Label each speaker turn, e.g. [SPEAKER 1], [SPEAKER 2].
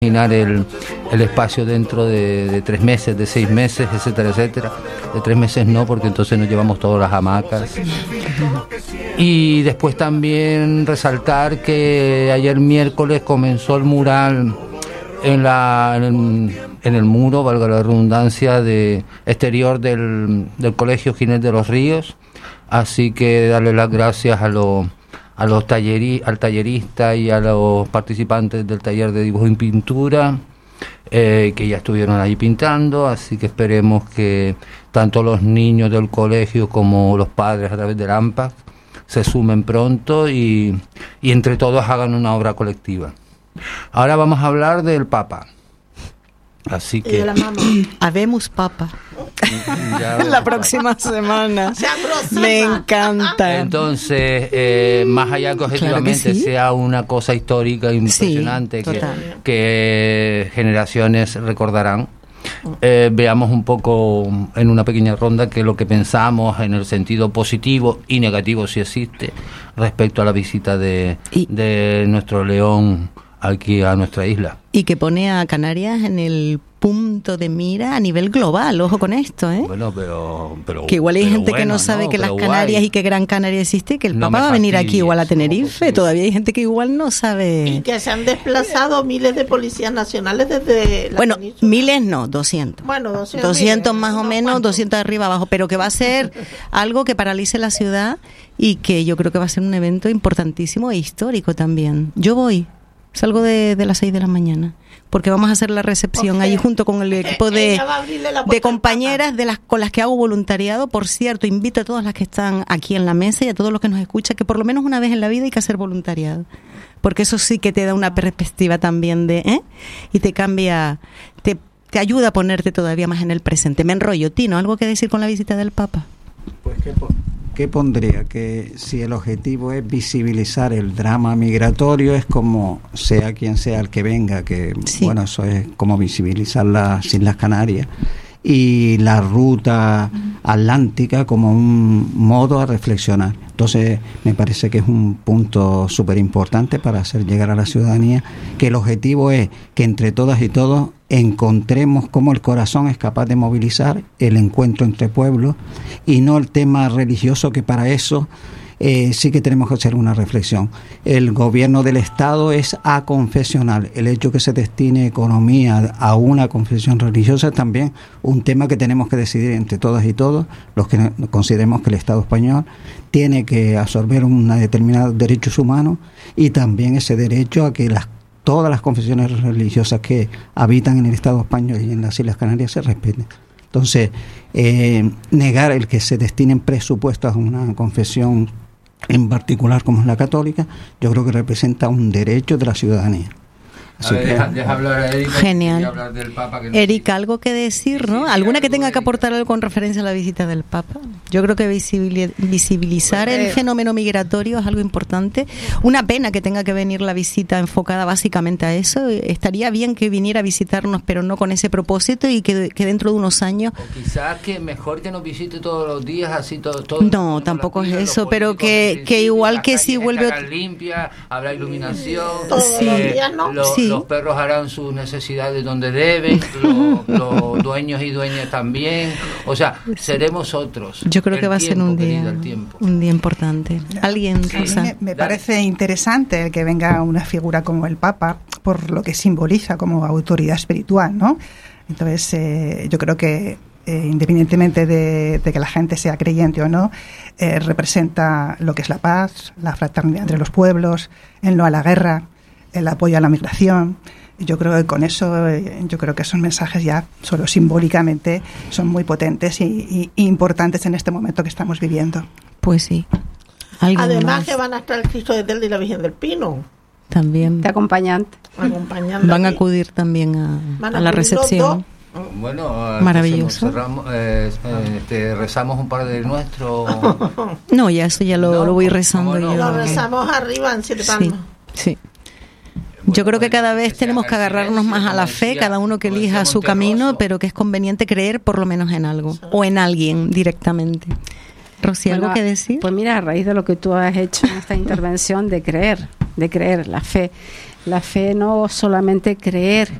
[SPEAKER 1] imaginar el espacio dentro de 3 meses, de 6 meses, etcétera, etcétera. De 3 meses no, porque entonces nos llevamos todas las hamacas. Y después también resaltar que ayer miércoles comenzó el mural en el muro, valga la redundancia, de exterior del Colegio Ginés de los Ríos. Así que darle las gracias al tallerista y a los participantes del taller de dibujo y pintura, que ya estuvieron ahí pintando, así que esperemos que tanto los niños del colegio como los padres a través del AMPA se sumen pronto y entre todos hagan una obra colectiva. Ahora vamos a hablar del Papa. Así que
[SPEAKER 2] habemos Papa la próxima semana. Me encanta.
[SPEAKER 1] Entonces, más allá que objetivamente claro que sí, sea una cosa histórica impresionante, sí, que generaciones recordarán, veamos un poco en una pequeña ronda que lo que pensamos en el sentido positivo y negativo, si existe, respecto a la visita de nuestro león aquí a nuestra isla.
[SPEAKER 2] Y que pone a Canarias en el punto de mira a nivel global, ojo con esto, ¿eh?
[SPEAKER 1] Bueno, pero
[SPEAKER 2] que igual hay gente que no sabe que las Canarias guay, y que Gran Canaria existe, que el Papa va a venir aquí igual a Tenerife, no, todavía hay gente que igual no sabe.
[SPEAKER 3] Y que se han desplazado miles de policías nacionales desde la península.
[SPEAKER 2] Miles no, 200.
[SPEAKER 3] Bueno,
[SPEAKER 2] 200 más o menos, ¿cuánto? 200 de arriba abajo, pero que va a ser algo que paralice la ciudad y que yo creo que va a ser un evento importantísimo e histórico también. Yo voy. Salgo de las 6 de la mañana, porque vamos a hacer la recepción allí junto con el equipo de compañeras con las que hago voluntariado. Por cierto, invito a todas las que están aquí en la mesa y a todos los que nos escuchan que por lo menos una vez en la vida hay que hacer voluntariado, porque eso sí que te da una perspectiva también y te cambia, te ayuda a ponerte todavía más en el presente. Me enrollo. Tino, ¿algo que decir con la visita del Papa?
[SPEAKER 4] Pues ¿qué pondría? Que si el objetivo es visibilizar el drama migratorio, es como sea quien sea el que venga, que sí, bueno, eso es como visibilizar las Islas Canarias y la ruta atlántica como un modo a reflexionar. Entonces me parece que es un punto súper importante para hacer llegar a la ciudadanía que el objetivo es que entre todas y todos encontremos cómo el corazón es capaz de movilizar el encuentro entre pueblos y no el tema religioso, que para eso sí que tenemos que hacer una reflexión. El gobierno del Estado es aconfesional. El hecho que se destine economía a una confesión religiosa es también un tema que tenemos que decidir entre todas y todos los que consideremos que el Estado español tiene que absorber una determinados derechos humanos y también ese derecho a que todas las confesiones religiosas que habitan en el Estado español y en las Islas Canarias se respeten. Entonces, negar el que se destinen presupuestos a una confesión en particular como es la católica, yo creo que representa un derecho de la ciudadanía.
[SPEAKER 1] A ver, deja hablar a Erika.
[SPEAKER 2] Genial.
[SPEAKER 1] Hablar del Papa, que
[SPEAKER 2] Erika, algo que decir, ¿no?
[SPEAKER 1] Sí,
[SPEAKER 2] ¿Alguna que tenga que aportar algo con referencia a la visita del Papa? Yo creo que visibilizar el fenómeno migratorio es algo importante. Una pena que tenga que venir la visita enfocada básicamente a eso. Estaría bien que viniera a visitarnos, pero no con ese propósito, y que dentro de unos años...
[SPEAKER 1] O quizás que mejor que nos visite todos los días, así todo
[SPEAKER 2] no, tampoco es eso, pero que igual que si vuelve...
[SPEAKER 1] limpia, habrá iluminación,
[SPEAKER 2] sí,
[SPEAKER 1] los perros harán sus necesidades donde deben, los dueños y dueñas también, o sea, seremos otros.
[SPEAKER 2] Yo creo que va a ser un día importante. ¿Alguien?
[SPEAKER 5] Sí, me parece interesante el que venga una figura como el Papa, por lo que simboliza como autoridad espiritual, ¿no? Entonces, yo creo que independientemente de que la gente sea creyente o no, representa lo que es la paz, la fraternidad entre los pueblos, el no a la guerra, el apoyo a la migración. Yo creo que con eso, yo creo que esos mensajes ya solo simbólicamente son muy potentes y importantes en este momento que estamos viviendo.
[SPEAKER 2] Pues sí.
[SPEAKER 3] Además
[SPEAKER 2] más?
[SPEAKER 3] Que van a estar el Cristo de Telda y la Virgen del Pino.
[SPEAKER 2] También.
[SPEAKER 6] De acompañante.
[SPEAKER 2] Van a acudir también a la recepción.
[SPEAKER 1] Bueno,
[SPEAKER 2] maravilloso.
[SPEAKER 1] Rezamos un par de nuestros.
[SPEAKER 2] No, ya eso ya lo voy rezando yo.
[SPEAKER 3] Lo rezamos arriba en Siete Palmas.
[SPEAKER 2] Sí. Yo creo que cada vez tenemos que agarrarnos más a la fe, cada uno que elija su camino, pero que es conveniente creer por lo menos en algo o en alguien directamente. Rocío, ¿algo que decir?
[SPEAKER 6] Pues mira, a raíz de lo que tú has hecho en esta intervención de creer, la fe. La fe no solamente creer